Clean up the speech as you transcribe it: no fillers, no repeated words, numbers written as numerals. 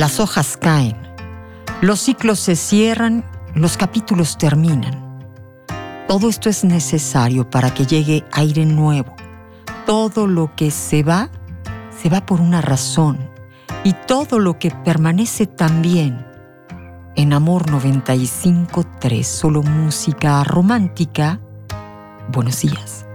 Las hojas caen, los ciclos se cierran, los capítulos terminan. Todo esto es necesario para que llegue aire nuevo. Todo lo que se va por una razón. Y todo lo que permanece también. En Amor 95.3, solo música romántica. Buenos días.